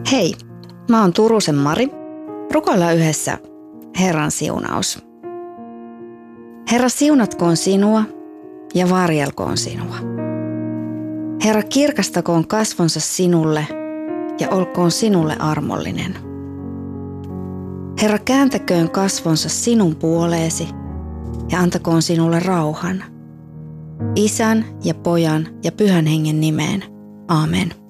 Hei, mä oon Turusen Mari. Rukoillaan yhdessä Herran siunaus. Herra, siunatkoon sinua ja varjelkoon sinua. Herra, kirkastakoon kasvonsa sinulle ja olkoon sinulle armollinen. Herra, kääntäköön kasvonsa sinun puoleesi ja antakoon sinulle rauhan. Isän ja Pojan ja Pyhän Hengen nimeen. Aamen.